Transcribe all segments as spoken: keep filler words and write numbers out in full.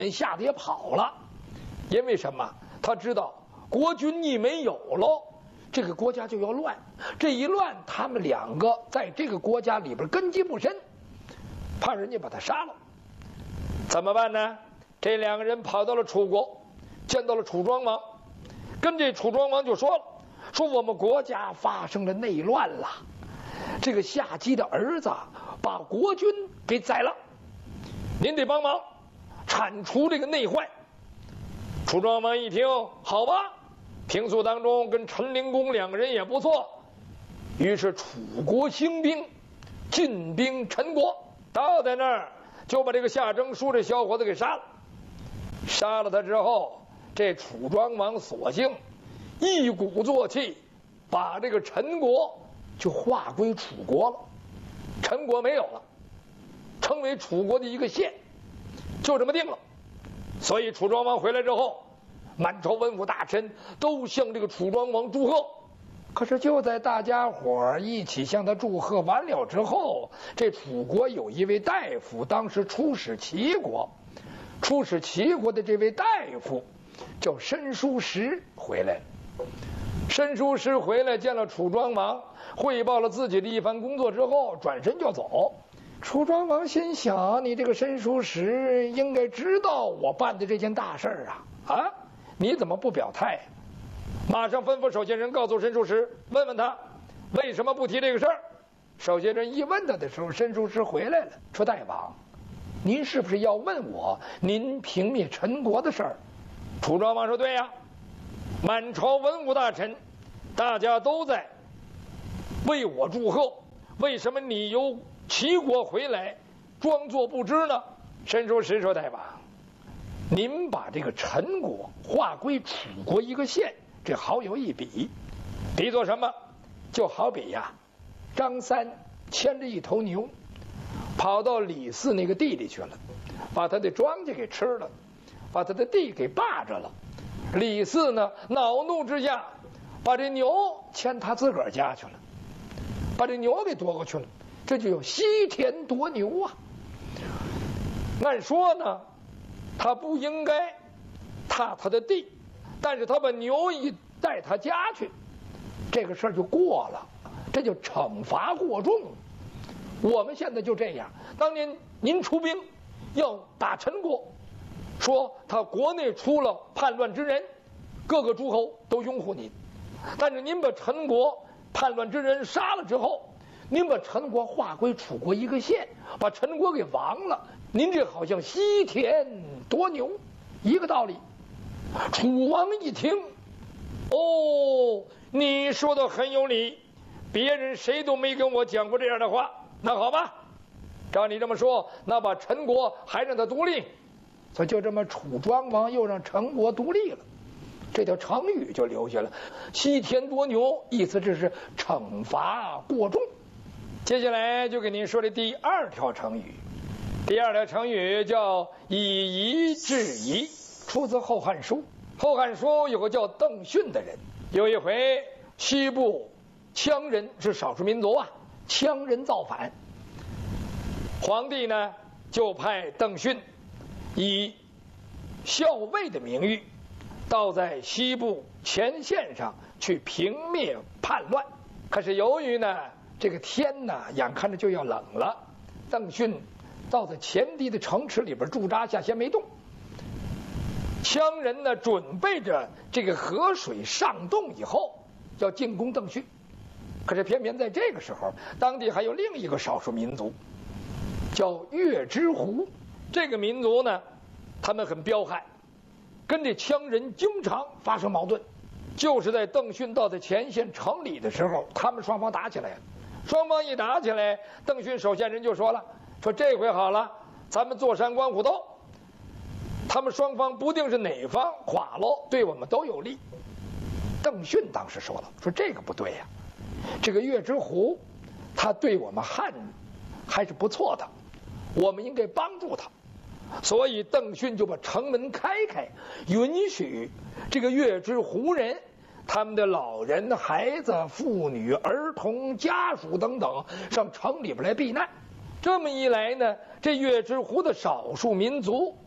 人吓得也跑了。因为什么？他知道国君一没有喽，这个国家就要乱。这一乱，他们两个在这个国家里边根基不深，怕人家把他杀了。怎么办呢？这两个人跑到了楚国，见到了楚庄王，跟这楚庄王就说了，说我们国家发生了内乱了，这个夏姬的儿子把国君给宰了，您得帮忙铲除这个内患。楚庄王一听，好吧，平素当中跟陈灵公两个人也不错，于是楚国兴兵，进兵陈国，到在那儿就把这个夏征舒这小伙子给杀了。杀了他之后，这楚庄王索性一鼓作气，把这个陈国就划归楚国了，陈国没有了，成为楚国的一个县，就这么定了。所以楚庄王回来之后，满朝文武大臣都向这个楚庄王祝贺。可是就在大家伙一起向他祝贺完了之后，这楚国有一位大夫，当时出使齐国，出使齐国的这位大夫叫申叔时回来了。申叔时回来见了楚庄王，汇报了自己的一番工作之后，转身就走。楚庄王心想，你这个申叔时应该知道我办的这件大事儿啊啊，你怎么不表态？马上吩咐守县人告诉申叔时，问问他为什么不提这个事儿。守县人一问他的时候，申叔时回来了，说大王，您是不是要问我您平灭陈国的事儿？楚庄王说对呀，满朝文武大臣大家都在为我祝贺，为什么你由齐国回来装作不知呢？申叔时说大王，您把这个陈国划归楚国一个县，这好有一比。比作什么？就好比呀，张三牵着一头牛跑到李四那个地里去了，把他的庄稼给吃了，把他的地给霸着了。李四呢，恼怒之下把这牛牵他自个儿家去了，把这牛给夺过去了，这就有西田夺牛啊。按说呢，他不应该踏他的地，但是他把牛一带他家去，这个事儿就过了，这就惩罚过重。我们现在就这样，当年您出兵要打陈国，说他国内出了叛乱之人，各个诸侯都拥护您，但是您把陈国叛乱之人杀了之后，您把陈国划归楚国一个县，把陈国给亡了，您这好像西田夺牛一个道理。楚王一听，哦，你说的很有理，别人谁都没跟我讲过这样的话。那好吧，照你这么说，那把陈国还让他独立，所以就这么楚庄王又让陈国独立了。这条成语就留下了，西田夺牛，意思这是惩罚过重。接下来就给您说的第二条成语，第二条成语叫以夷制夷，出自《后汉书》。《后汉书》有个叫邓训的人，有一回西部羌人是少数民族啊，羌人造反，皇帝呢就派邓训以校尉的名誉到在西部前线上去平灭叛乱。可是由于呢这个天呢眼看着就要冷了，邓训到在前敌的城池里边驻扎下，先没动。羌人呢准备着这个河水上动以后要进攻邓训，可是偏偏在这个时候，当地还有另一个少数民族叫月之狐。这个民族呢他们很彪悍，跟这羌人经常发生矛盾。就是在邓训到在前线城里的时候，他们双方打起来了。双方一打起来，邓训手下人就说了，说这回好了，咱们坐山观虎斗，他们双方不定是哪方垮喽，对我们都有利。邓训当时说了，说这个不对呀、啊，这个月之狐他对我们汉还是不错的，我们应该帮助他。所以邓训就把城门开开，允许这个月之狐人他们的老人、孩子、妇女、儿童、家属等等上城里边来避难。这么一来呢，这月之狐的少数民族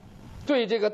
对这个